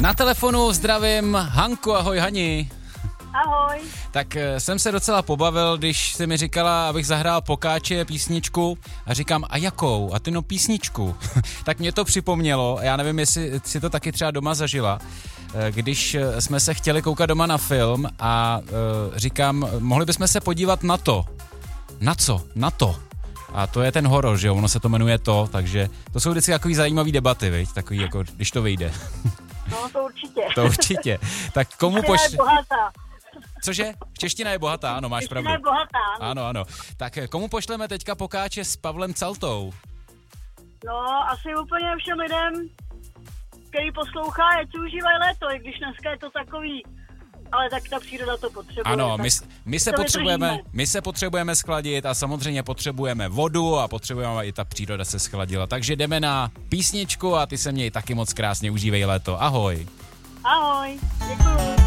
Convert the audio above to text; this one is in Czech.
Na telefonu zdravím Hanku, ahoj Hani. Ahoj. Tak jsem se docela pobavil, když jsi mi říkala, abych zahrál Pokáče písničku a říkám, a jakou? A ty no písničku. Tak mě to připomnělo, já nevím, jestli si to taky třeba doma zažila, když jsme se chtěli koukat doma na film a říkám, mohli bychom se podívat na to. Na co? Na to. A to je ten horor, že jo, ono se to jmenuje to, takže to jsou vždycky takový zajímavý debaty, viď? Takový jako, když to vyjde. No, to určitě. To určitě. Tak komu Čeština je bohatá. Cože? Čeština je bohatá, ano, máš pravdu. Čeština je bohatá, ano. Ano, ano. Tak komu pošleme teďka Pokáče s Pavlem Caltou? No, asi úplně všem lidem, který poslouchá, ať si užívají léto, i když dneska je to takový, ale tak ta příroda to potřebuje. Ano, my se potřebujeme schladit a samozřejmě potřebujeme vodu a potřebujeme, aby i ta příroda se schladila. Takže jdeme na písničku a ty se měj taky moc krásně, užívej léto. Ahoj. Ahoj. Děkuji.